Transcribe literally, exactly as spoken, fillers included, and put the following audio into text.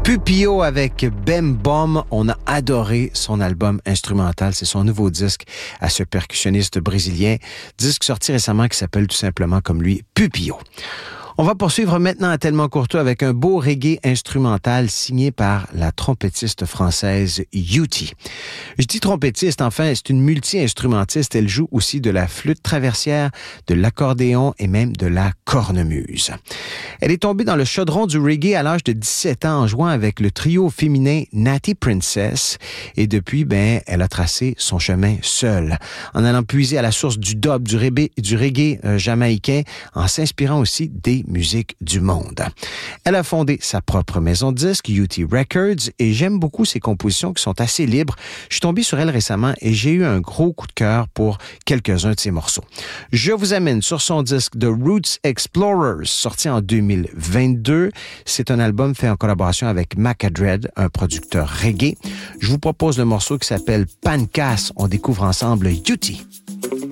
Pupio avec Bem Bom. On a adoré son album instrumental. C'est son nouveau disque à ce percussionniste brésilien. Disque sorti récemment qui s'appelle tout simplement comme lui, Pupio. On va poursuivre maintenant à Tellement Courtois avec un beau reggae instrumental signé par la trompettiste française Yuti. Je dis trompettiste, enfin, c'est une multi-instrumentiste. Elle joue aussi de la flûte traversière, de l'accordéon et même de la cornemuse. Elle est tombée dans le chaudron du reggae à l'âge de dix-sept ans en jouant avec le trio féminin Natty Princess et depuis, ben, elle a tracé son chemin seule en allant puiser à la source du dub, du reggae, du reggae euh, jamaïcain en s'inspirant aussi des musique du monde. Elle a fondé sa propre maison de disques, U T Records, et j'aime beaucoup ses compositions qui sont assez libres. Je suis tombé sur elle récemment et j'ai eu un gros coup de cœur pour quelques-uns de ses morceaux. Je vous amène sur son disque The Roots Explorers, sorti en deux mille vingt-deux. C'est un album fait en collaboration avec Macadread, un producteur reggae. Je vous propose le morceau qui s'appelle Pancas. On découvre ensemble U T.